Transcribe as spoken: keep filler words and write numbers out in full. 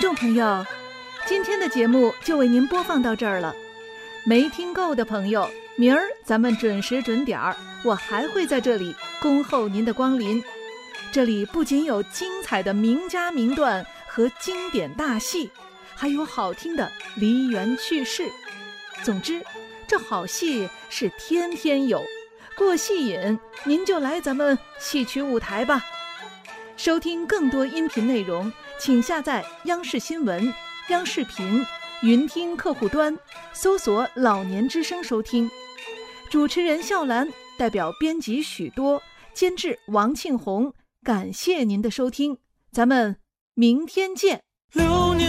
众朋友，今天的节目就为您播放到这儿了。没听够的朋友，明儿咱们准时准点儿，我还会在这里恭候您的光临。这里不仅有精彩的名家名段和经典大戏，还有好听的梨园趣事。总之，这好戏是天天有，过戏瘾您就来咱们戏曲舞台吧。收听更多音频内容，请下载央视新闻、央视频、云听客户端，搜索老年之声收听。主持人笑兰代表编辑许多，监制王庆红，感谢您的收听，咱们明天见。